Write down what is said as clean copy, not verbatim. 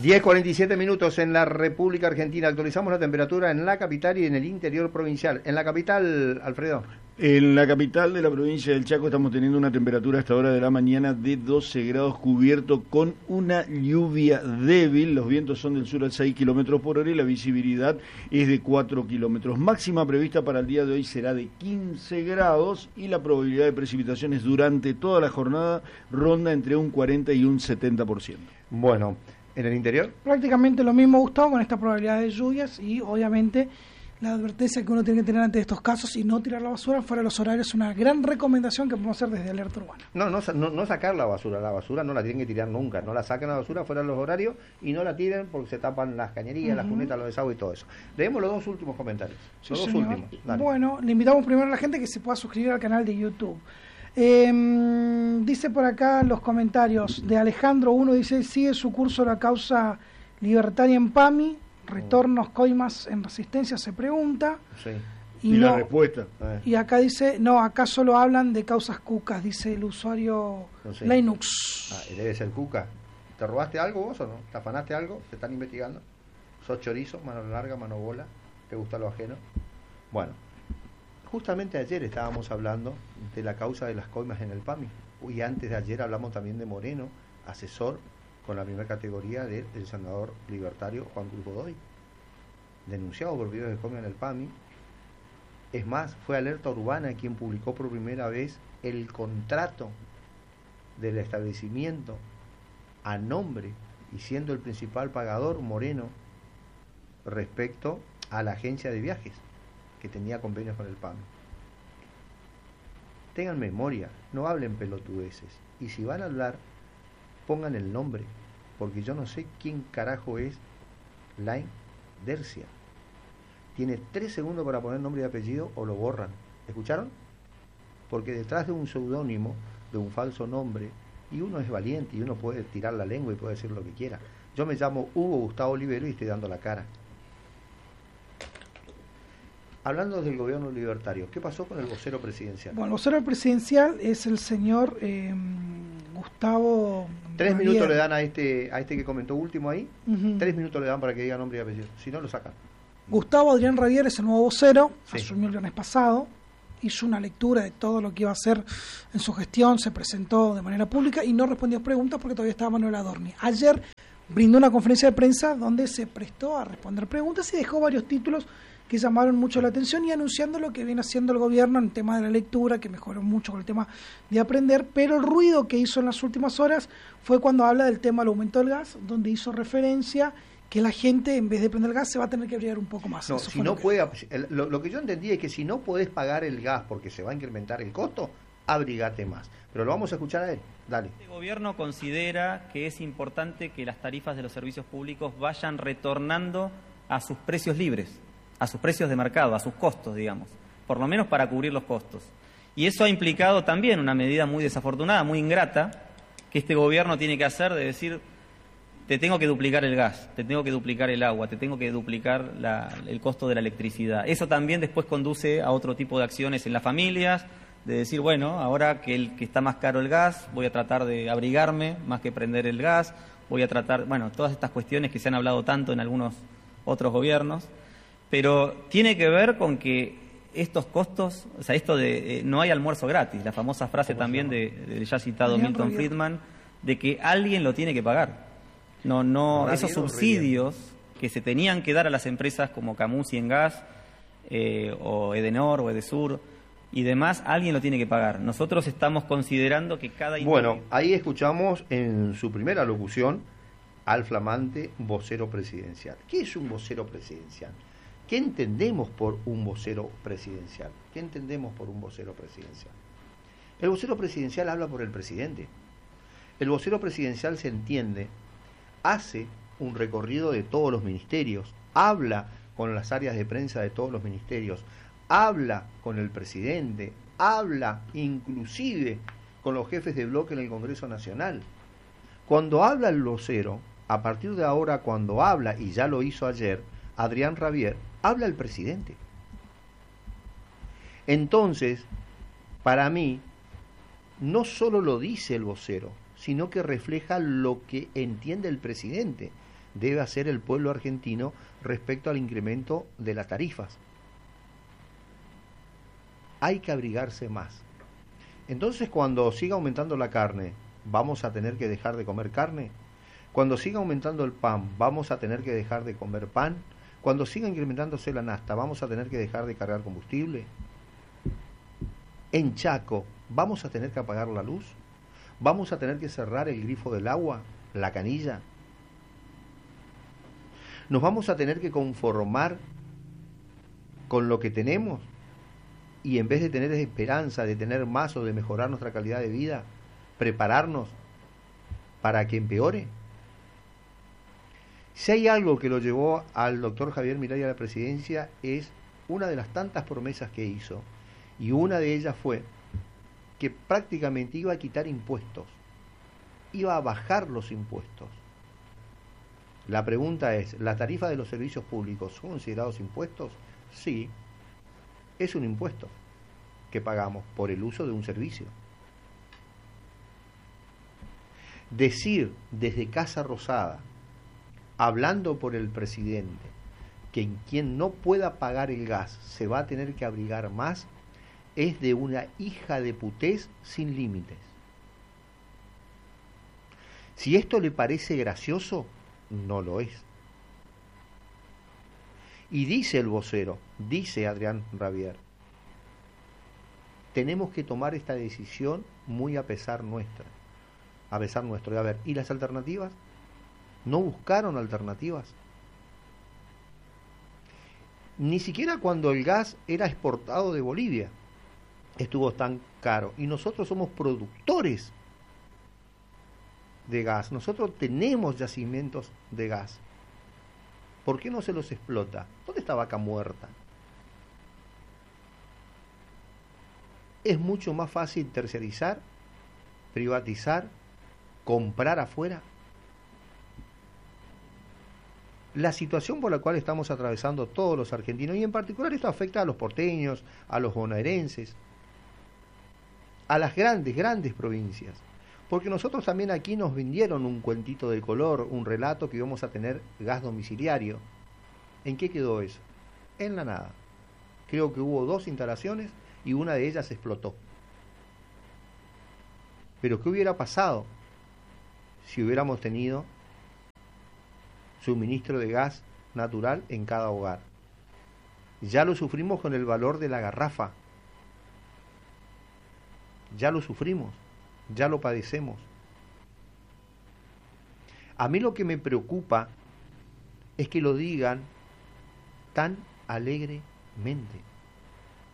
10:47 minutos en la República Argentina. Actualizamos la temperatura en la capital y en el interior provincial. En la capital, Alfredo. En la capital de la provincia del Chaco estamos teniendo una temperatura a esta hora de la mañana de 12 grados, cubierto con una lluvia débil. Los vientos son del sur a 6 kilómetros por hora y la visibilidad es de 4 kilómetros. Máxima prevista para el día de hoy será de 15 grados y la probabilidad de precipitaciones durante toda la jornada ronda entre un 40 y un 70%. Bueno, ¿en el interior? Prácticamente lo mismo, Gustavo, con esta probabilidad de lluvias y obviamente la advertencia que uno tiene que tener ante estos casos y no tirar la basura fuera de los horarios es una gran recomendación que podemos hacer desde Alerta Urbana. No sacar la basura no la tienen que tirar nunca, no la saquen la basura fuera de los horarios y no la tiren porque se tapan las cañerías, las cunetas, los desagües y todo eso. Leemos los dos últimos comentarios. Sí, los dos señor. últimos. Dale. Bueno, le invitamos primero a la gente que se pueda suscribir al canal de YouTube. Dice por acá los comentarios de Alejandro 1, dice, sigue su curso la causa libertaria en PAMI, retornos coimas en resistencia, se pregunta. Sí. Y no, la respuesta. Y acá dice, no, acá solo hablan de causas cucas, dice el usuario Linux. Debe ser cuca. ¿Te robaste algo vos o no? ¿Te afanaste algo? ¿Te están investigando? ¿Sos chorizo, mano larga, mano bola? ¿Te gusta lo ajeno? Bueno, justamente ayer estábamos hablando de la causa de las coimas en el PAMI. Y antes de ayer hablamos también de Moreno, asesor con la primera categoría del senador libertario Juan Cruz Godoy, denunciado por videos de coima en el PAMI. Es más, fue Alerta Urbana quien publicó por primera vez el contrato del establecimiento a nombre y siendo el principal pagador Moreno respecto a la agencia de viajes que tenía convenios con el PAMI. Tengan memoria, no hablen pelotudeces, y si van a hablar, pongan el nombre, porque yo no sé quién carajo es Lain Dercia. Tiene 3 segundos para poner nombre y apellido o lo borran. ¿Escucharon? Porque detrás de un seudónimo, de un falso nombre, y uno es valiente y uno puede tirar la lengua y puede decir lo que quiera. Yo me llamo Hugo Gustavo Olivero y estoy dando la cara. Hablando del gobierno libertario, ¿qué pasó con el vocero presidencial? Bueno, el vocero presidencial es el señor Gustavo 3 Javier. minutos le dan a este que comentó último ahí. 3 minutos le dan para que diga nombre y apellido. Si no, lo sacan. Gustavo Adrián Ravier es el nuevo vocero, sí. Asumió el viernes pasado, hizo una lectura de todo lo que iba a hacer en su gestión, se presentó de manera pública y no respondió preguntas porque todavía estaba Manuel Adorni. Ayer brindó una conferencia de prensa donde se prestó a responder preguntas y dejó varios títulos que llamaron mucho la atención y anunciando lo que viene haciendo el gobierno en el tema de la lectura, que mejoró mucho con el tema de aprender, pero el ruido que hizo en las últimas horas fue cuando habla del tema del aumento del gas, donde hizo referencia que la gente, en vez de prender el gas, se va a tener que abrigar un poco más. No, si no puede, lo que yo entendí es que si no podés pagar el gas porque se va a incrementar el costo, abrigate más. Pero lo vamos a escuchar a él. Dale. El gobierno considera que es importante que las tarifas de los servicios públicos vayan retornando a sus precios libres, a sus precios de mercado, a sus costos, digamos, por lo menos para cubrir los costos. Y eso ha implicado también una medida muy desafortunada, muy ingrata, que este gobierno tiene que hacer, de decir, te tengo que duplicar el gas, te tengo que duplicar el agua, te tengo que duplicar el costo de la electricidad. Eso también después conduce a otro tipo de acciones en las familias, de decir, bueno, ahora que está más caro el gas, voy a tratar de abrigarme más que prender el gas, voy a tratar, bueno, todas estas cuestiones que se han hablado tanto en algunos otros gobiernos, pero tiene que ver con que estos costos, o sea, esto de no hay almuerzo gratis, la famosa frase también de ya citado Milton Friedman, de que alguien lo tiene que pagar. No, esos subsidios que se tenían que dar a las empresas como Camusi en gas, o Edenor o Edesur y demás, alguien lo tiene que pagar. Nosotros estamos considerando que cada... Bueno, ahí escuchamos en su primera locución al flamante vocero presidencial. ¿Qué es un vocero presidencial? ¿Qué entendemos por un vocero presidencial? ¿Qué entendemos por un vocero presidencial? El vocero presidencial habla por el presidente. El vocero presidencial se entiende, hace un recorrido de todos los ministerios, habla con las áreas de prensa de todos los ministerios, habla con el presidente, habla inclusive con los jefes de bloque en el Congreso Nacional. Cuando habla el vocero, a partir de ahora cuando habla, y ya lo hizo ayer, Adrián Ravier, habla el presidente. Entonces, para mí, no solo lo dice el vocero, sino que refleja lo que entiende el presidente. debe hacer el pueblo argentino respecto al incremento de las tarifas. Hay que abrigarse más. Entonces, cuando siga aumentando la carne, ¿vamos a tener que dejar de comer carne? Cuando siga aumentando el pan, ¿vamos a tener que dejar de comer pan? Cuando siga incrementándose la nafta, ¿vamos a tener que dejar de cargar combustible? En Chaco, ¿vamos a tener que apagar la luz? ¿Vamos a tener que cerrar el grifo del agua, la canilla? ¿Nos vamos a tener que conformar con lo que tenemos? Y en vez de tener esperanza de tener más o de mejorar nuestra calidad de vida, prepararnos para que empeore. Si hay algo que lo llevó al doctor Javier Milei a la presidencia, es una de las tantas promesas que hizo, y una de ellas fue que prácticamente iba a quitar impuestos, iba a bajar los impuestos. La pregunta es, ¿la tarifa de los servicios públicos son considerados impuestos? Sí, es un impuesto que pagamos por el uso de un servicio. Decir desde Casa Rosada, hablando por el presidente, que quien no pueda pagar el gas se va a tener que abrigar más, es de una hija de putés sin límites. Si esto le parece gracioso, no lo es. Y dice el vocero, dice Adrián Rabier, tenemos que tomar esta decisión muy a pesar nuestro. A ver, ¿y las alternativas? ¿No buscaron alternativas? Ni siquiera cuando el gas era exportado de Bolivia estuvo tan caro. Y nosotros somos productores de gas. Nosotros tenemos yacimientos de gas. ¿Por qué no se los explota? ¿Dónde está Vaca Muerta? Es mucho más fácil tercerizar, privatizar, comprar afuera. La situación por la cual estamos atravesando todos los argentinos, y en particular esto afecta a los porteños, a los bonaerenses, a las grandes provincias, porque nosotros también aquí nos vendieron un cuentito de color, un relato que íbamos a tener gas domiciliario. ¿En qué quedó eso? En la nada. Creo que hubo 2 instalaciones y una de ellas explotó. Pero ¿qué hubiera pasado si hubiéramos tenido suministro de gas natural en cada hogar? Ya lo sufrimos con el valor de la garrafa. Ya lo sufrimos, ya lo padecemos. A mí lo que me preocupa es que lo digan tan alegremente.